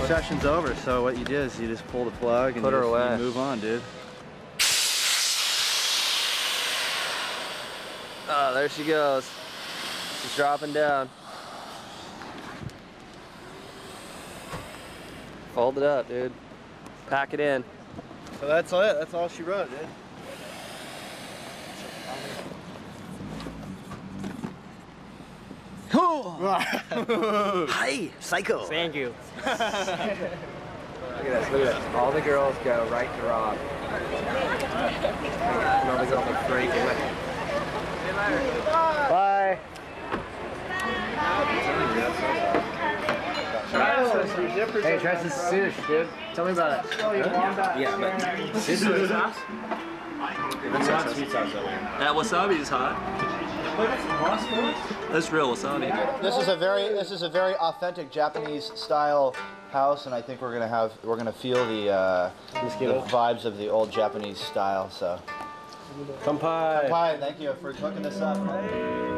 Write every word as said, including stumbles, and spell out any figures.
session's over, so what you do is you just pull the plug and Put you, her just, away. you move on, dude. Oh, there she goes. She's dropping down. Fold it up, dude. Pack it in. So that's it. That's all she wrote, dude. Hi, psycho. Thank you. Look at this, look at this. All the girls go right to Rob. And all the girls are freaking. Bye. Hey, try some sushi, dude. Tell me about it. Yeah, but sushi sauce? It's not sweet sauce though. That wasabi is hot. That's real wasabi. This is a very this is a very authentic Japanese style house, and I think we're gonna have we're gonna feel the, uh, the vibes of the old Japanese style. So, Kampai. Kampai, thank you for hooking this up.